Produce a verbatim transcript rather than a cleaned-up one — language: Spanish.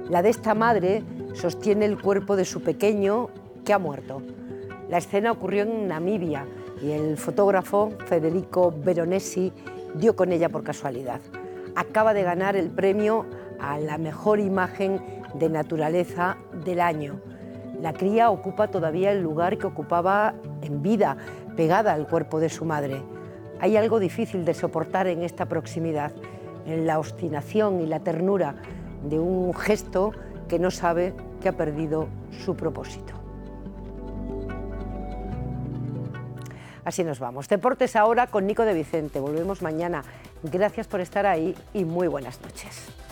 La de esta madre sostiene el cuerpo de su pequeño que ha muerto. La escena ocurrió en Namibia y el fotógrafo Federico Veronesi dio con ella por casualidad. Acaba de ganar el premio a la mejor imagen de naturaleza del año. La cría ocupa todavía el lugar que ocupaba en vida, pegada al cuerpo de su madre. Hay algo difícil de soportar en esta proximidad, en la obstinación y la ternura de un gesto que no sabe que ha perdido su propósito. Así nos vamos. Deportes ahora con Nico de Vicente. Volvemos mañana. Gracias por estar ahí y muy buenas noches.